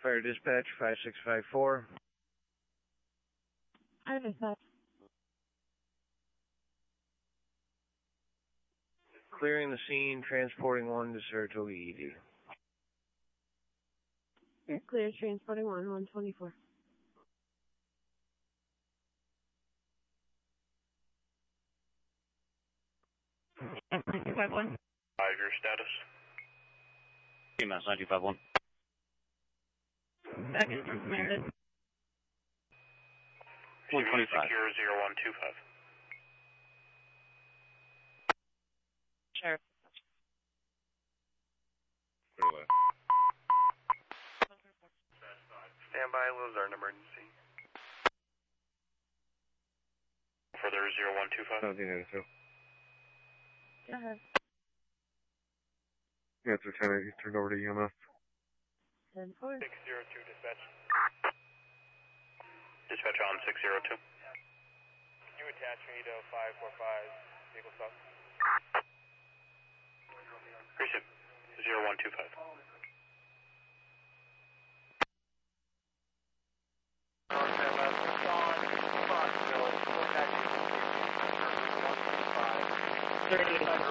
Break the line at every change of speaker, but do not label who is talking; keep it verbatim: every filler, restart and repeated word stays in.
Fire dispatch five six five four.
I dispatch.
Clearing the scene, transporting one to Saratoga E D.
Yeah, clear, transporting one, one twenty-four. nine two five one.
Five, your status?
T M S nine two five one.
Back in from Meredith.
one twenty-five.
Secure zero one two five.
Sheriff.
Stand by, Lozerne emergency. Further zero one two five.
Seventeen eighty two.
Go ahead.
Yeah, it's Lieutenant. He's turned over to E M S.
ten four.
six zero two dispatch. Dispatch on six zero two. You attach me to five four five. Vehicle stop. Precinct zero one two five.
thirty-eight.